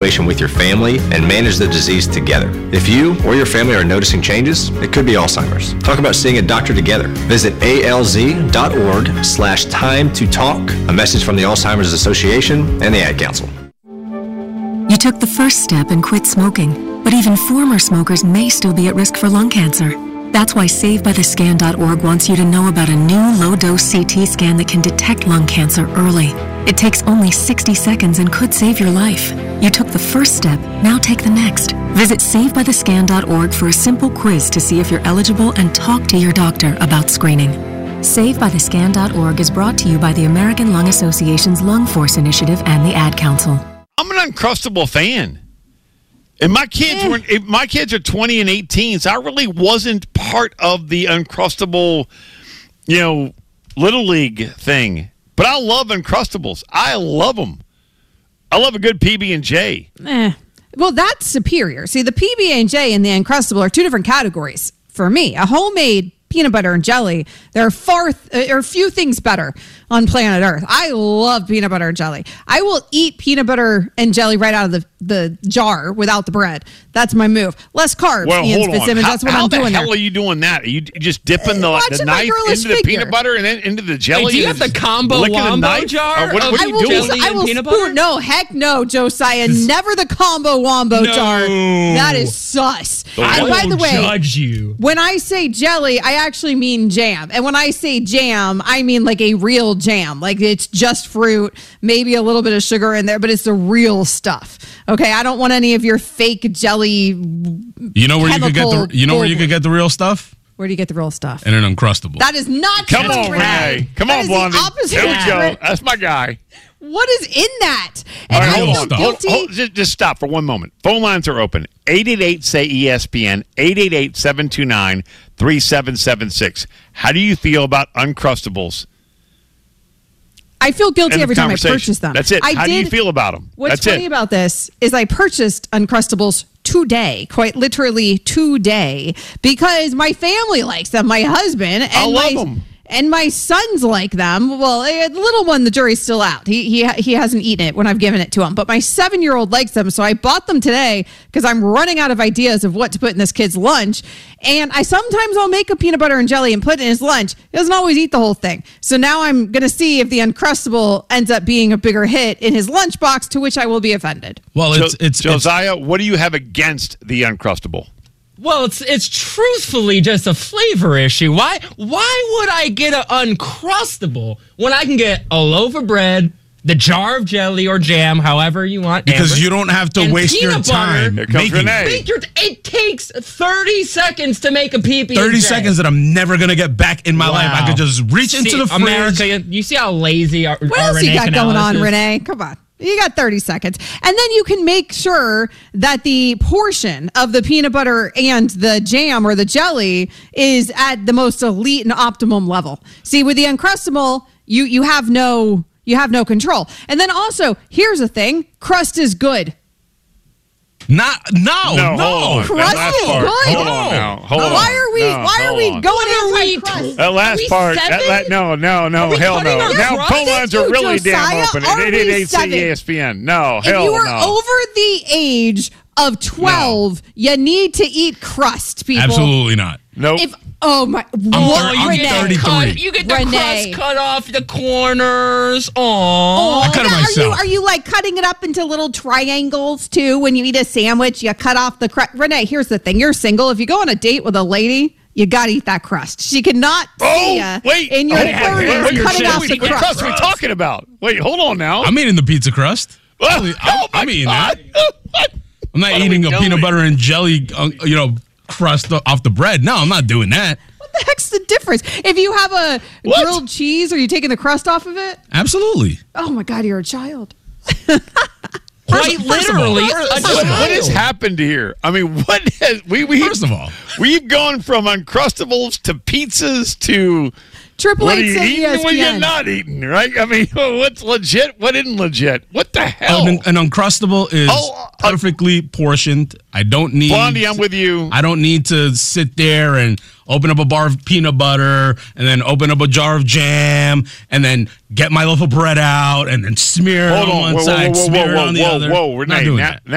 situation with your family and manage the disease together. If you or your family are noticing changes, it could be Alzheimer's. Talk about seeing a doctor together. Visit alz.org/time to talk. A message from the Alzheimer's Association and the Ad Council. You took the first step and quit smoking, but even former smokers may still be at risk for lung cancer. That's why SaveByTheScan.org wants you to know about a new low-dose CT scan that can detect lung cancer early. It takes only 60 seconds and could save your life. You took the first step, now take the next. Visit SaveByTheScan.org for a simple quiz to see if you're eligible and talk to your doctor about screening. SaveByTheScan.org is brought to you by the American Lung Association's Lung Force Initiative and the Ad Council. I'm an Uncrustable fan. And my kids are 20 and 18, so I really wasn't part of the Uncrustable, Little League thing. But I love Uncrustables. I love them. I love a good PB&J. Well, that's superior. See, the PB&J and the Uncrustable are two different categories for me. A homemade peanut butter and jelly, there are few things better on planet Earth. I love peanut butter and jelly. I will eat peanut butter and jelly right out of the jar without the bread. That's my move. Less carbs, Ian Fitzsimmons. That's what I'm doing there. How the hell are you doing that? Are you just dipping the knife into the peanut butter and then into the jelly? Hey, do you have the combo wombo jar? What are you doing? I will spoon. No, heck no, Josiah. Never the combo wombo jar. That is sus. And by the way, judge you. When I say jelly, I actually mean jam. And when I say jam, I mean like a real jam. Like it's just fruit, maybe a little bit of sugar in there, but it's the real stuff. Okay, I don't want any of your fake jelly. You know where you could get the real stuff? Where do you get the real stuff? In an Uncrustable. That is not true. Come on, Renee. Come on, Blondie. Here we go. That's my guy. What is in that? And all right, hold on. Just stop for one moment. Phone lines are open. 888-SAY-ESPN, 888-729-3776. How do you feel about Uncrustables? I feel guilty every time I purchase them. That's it. How do you feel about them? What's funny about this is I purchased Uncrustables today, quite literally today, because my family likes them. My husband and I love them. And my sons like them. Well, the little one, the jury's still out. He hasn't eaten it when I've given it to him. But my 7-year-old likes them, so I bought them today because I'm running out of ideas of what to put in this kid's lunch. And I'll make a peanut butter and jelly and put it in his lunch. He doesn't always eat the whole thing. So now I'm going to see if the Uncrustable ends up being a bigger hit in his lunchbox, to which I will be offended. Well, it's Josiah, what do you have against the Uncrustable? Well, it's truthfully just a flavor issue. Why would I get an Uncrustable when I can get a loaf of bread, the jar of jelly or jam, however you want? Because Amber, you don't have to waste your time making it. It takes 30 seconds to make a PB&J. 30 seconds that I'm never going to get back in my life. I could just reach into the fridge. America, you see how lazy our What else Renee you got going on, is? Renee? Come on. You got 30 seconds. And then you can make sure that the portion of the peanut butter and the jam or the jelly is at the most elite and optimum level. See, with the Uncrustable, you have no control. And then also, here's the thing, crust is good. No. Crust is good. Hold on now. Why are we going anti-crust? That last part. No. Hell no. Now phone lines are really damn open. 888-ESPN. No, hell no. If you are over the age of 12, you need to eat crust, people. Absolutely not. Nope. I'm 33. You get the crust cut off the corners. I cut it myself. Are you like cutting it up into little triangles too? When you eat a sandwich, you cut off the crust. Renee, here's the thing. You're single. If you go on a date with a lady, you got to eat that crust. She cannot see you in your 30s cutting off the crust. What crust are we talking about? Wait, hold on now. I'm eating the pizza crust. I'm eating that. I'm not eating a peanut butter and jelly, crust off the bread. No, I'm not doing that. What the heck's the difference? If you have a grilled cheese, are you taking the crust off of it? Absolutely. Oh my God, you're a child. Quite literally, what has happened here? I mean, what has First of all, we've gone from Uncrustables to pizzas to Triple H said ESPN. What are you not eating, right? I mean, what's legit? What isn't legit? What the hell? An Uncrustable is perfectly portioned. I don't need... Blondie, I'm with you. I don't need to sit there and open up a bar of peanut butter and then open up a jar of jam and then get my loaf of bread out and then smear it on one side, smear it on the other. Renee, not doing that.